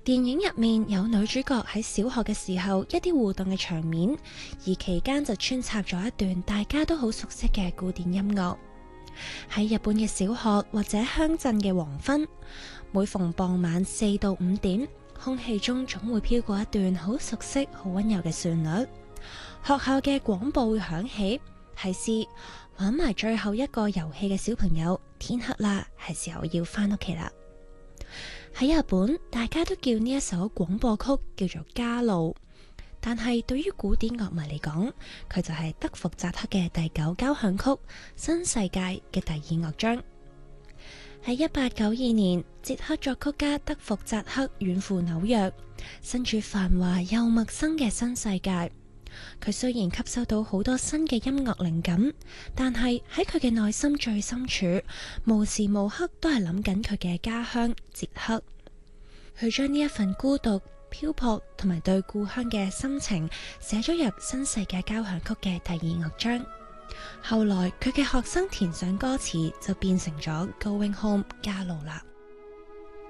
電影入面有女主角喺小學嘅時候一啲互動嘅場面，而期間就穿插咗一段大家都好熟悉嘅古典音樂。喺日本嘅小學或者鄉鎮嘅黃昏，每逢傍晚4到5點，空氣中總會飄過一段好熟悉、好溫柔嘅旋律。學校嘅廣播會響起，提示玩埋最後一個遊戲嘅小朋友，天黑啦，係時候要返屋企啦。喺日本，大家都叫呢一首廣播曲叫做加路，但係對於古典樂迷嚟講，佢就係德福扎克嘅第9交響曲《新世界》嘅第2樂章。喺1892年，捷克作曲家德福扎克遠赴紐約，身處繁華又陌生嘅新世界。佢雖然吸收到好多新嘅音樂靈感，但係喺佢嘅內心最深處，無時無刻都係諗緊佢嘅家鄉捷克。佢將呢一份孤獨、漂泊同埋對故鄉嘅心情寫咗入《新世界交響曲》嘅第2樂章。後來佢嘅學生填上歌詞，就變成咗 Going Home 加路啦。